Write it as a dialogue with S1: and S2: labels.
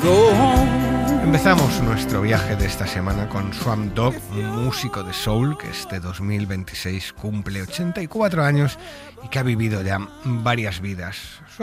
S1: Empezamos nuestro viaje de esta semana con Swamp Dogg, un músico de soul que este 2026 cumple 84 años y que ha vivido ya varias vidas.